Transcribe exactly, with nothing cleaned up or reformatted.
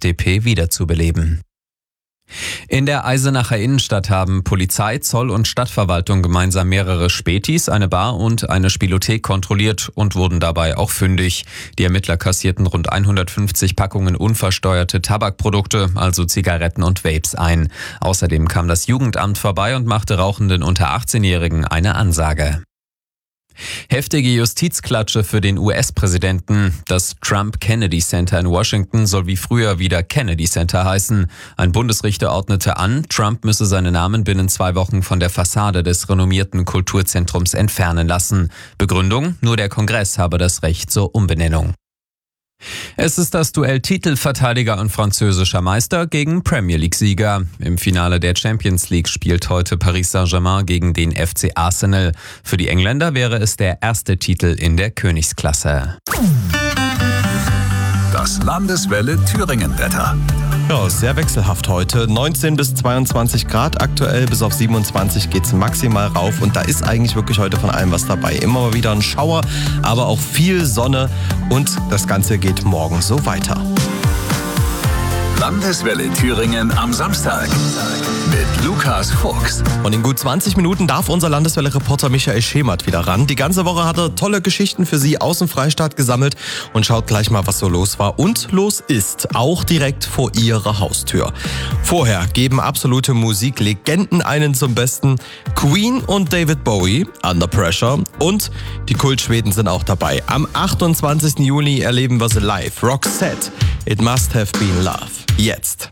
D P wiederzubeleben. In der Eisenacher Innenstadt haben Polizei, Zoll und Stadtverwaltung gemeinsam mehrere Spätis, eine Bar und eine Spielothek kontrolliert und wurden dabei auch fündig. Die Ermittler kassierten rund hundertfünfzig Packungen unversteuerte Tabakprodukte, also Zigaretten und Vapes, ein. Außerdem kam das Jugendamt vorbei und machte rauchenden unter achtzehnjährigen eine Ansage. Heftige Justizklatsche für den U S-Präsidenten. Das Trump-Kennedy Center in Washington soll wie früher wieder Kennedy Center heißen. Ein Bundesrichter ordnete an, Trump müsse seinen Namen binnen zwei Wochen von der Fassade des renommierten Kulturzentrums entfernen lassen. Begründung: Nur der Kongress habe das Recht zur Umbenennung. Es ist das Duell Titelverteidiger und französischer Meister gegen Premier League-Sieger. Im Finale der Champions League spielt heute Paris Saint-Germain gegen den F C Arsenal. Für die Engländer wäre es der erste Titel in der Königsklasse. Das Landeswelle Thüringen-Wetter. Ja, sehr wechselhaft heute. neunzehn bis zweiundzwanzig Grad aktuell, bis auf siebenundzwanzig geht's maximal rauf. Und da ist eigentlich wirklich heute von allem was dabei. Immer mal wieder ein Schauer, aber auch viel Sonne. Und das Ganze geht morgen so weiter. Landeswelle Thüringen am Samstag mit Lukas Fuchs. Und in gut zwanzig Minuten darf unser Landeswelle-Reporter Michael Schemert wieder ran. Die ganze Woche hat er tolle Geschichten für Sie aus dem Freistaat gesammelt und schaut gleich mal, was so los war und los ist, auch direkt vor Ihrer Haustür. Vorher geben absolute Musiklegenden einen zum Besten. Queen und David Bowie, Under Pressure, und die Kultschweden sind auch dabei. Am achtundzwanzigsten Juli erleben wir sie live. Roxette, It Must Have Been Love. Jetzt.